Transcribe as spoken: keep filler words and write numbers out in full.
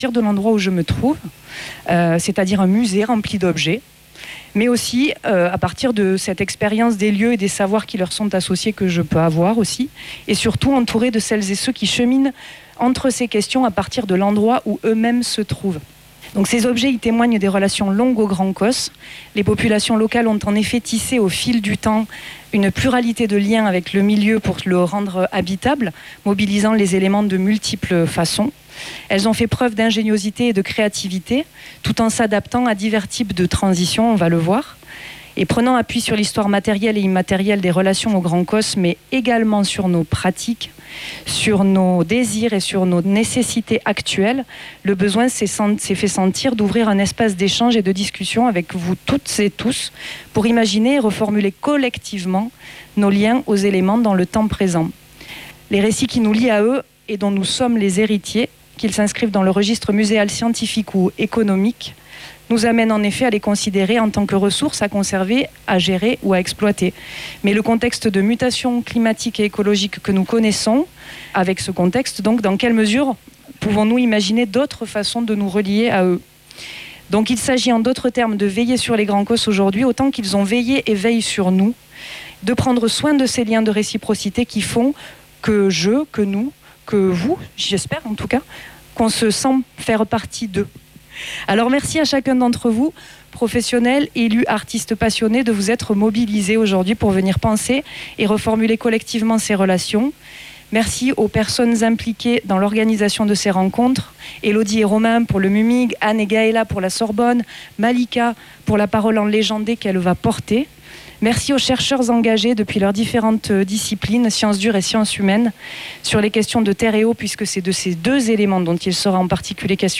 de l'endroit où je me trouve, euh, c'est-à-dire un musée rempli d'objets, mais aussi euh, à partir de cette expérience des lieux et des savoirs qui leur sont associés que je peux avoir aussi, et surtout entouré de celles et ceux qui cheminent entre ces questions à partir de l'endroit où eux-mêmes se trouvent. Donc ces objets, ils témoignent des relations longues au Grand Causse. Les populations locales ont en effet tissé au fil du temps une pluralité de liens avec le milieu pour le rendre habitable, mobilisant les éléments de multiples façons. Elles ont fait preuve d'ingéniosité et de créativité, tout en s'adaptant à divers types de transitions, on va le voir. Et prenant appui sur l'histoire matérielle et immatérielle des relations au Grand Causse, mais également sur nos pratiques, sur nos désirs et sur nos nécessités actuelles, le besoin s'est, sent, s'est fait sentir d'ouvrir un espace d'échange et de discussion avec vous toutes et tous pour imaginer et reformuler collectivement nos liens aux éléments dans le temps présent. Les récits qui nous lient à eux et dont nous sommes les héritiers, qu'ils s'inscrivent dans le registre muséal scientifique ou économique, nous amène en effet à les considérer en tant que ressources à conserver, à gérer ou à exploiter. Mais le contexte de mutation climatique et écologique que nous connaissons, avec ce contexte, donc dans quelle mesure pouvons-nous imaginer d'autres façons de nous relier à eux ? Donc il s'agit en d'autres termes de veiller sur les Grands Causses aujourd'hui autant qu'ils ont veillé et veillent sur nous, de prendre soin de ces liens de réciprocité qui font que je, que nous, que vous, j'espère en tout cas, qu'on se sent faire partie d'eux. Alors merci à chacun d'entre vous, professionnels, élus, artistes passionnés, de vous être mobilisés aujourd'hui pour venir penser et reformuler collectivement ces relations. Merci aux personnes impliquées dans l'organisation de ces rencontres, Élodie et Romain pour le MUMIG, Anne et Gaëla pour la Sorbonne, Malika pour la parole en légendé qu'elle va porter. Merci aux chercheurs engagés depuis leurs différentes disciplines, sciences dures et sciences humaines, sur les questions de terre et eau, puisque c'est de ces deux éléments dont il sera en particulier question